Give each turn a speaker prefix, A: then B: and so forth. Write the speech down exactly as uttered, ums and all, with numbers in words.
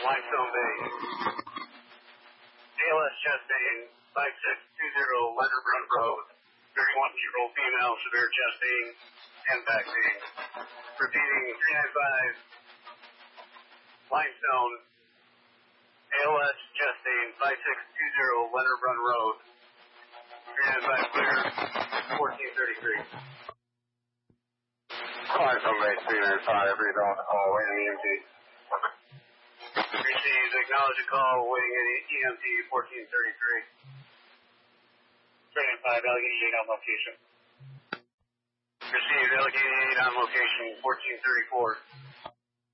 A: Limestone Bay. A L S chest pain, five six two zero Leonard Run Road. thirty-one-year-old female, severe chest pain and back pain. Repeating, three nine five Limestone. A L S chest pain, five six two zero Leonard Run Road. three nine five clear, fourteen thirty-three.
B: Limestone Bay three nine five, read on the call, waiting E M T.
A: Received, acknowledge a call, waiting at E M T fourteen thirty-three. three nine five, Allegheny eight on location. Received, Allegheny eight on location, fourteen thirty-four.